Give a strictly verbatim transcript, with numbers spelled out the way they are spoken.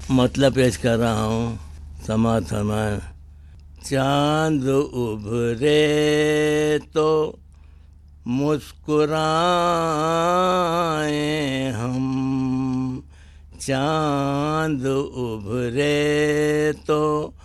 मतलब पेश कर रहा हूँ। समाज फरमाए, चांद उभरे तो मुस्कुराए हम, चांद उभरे तो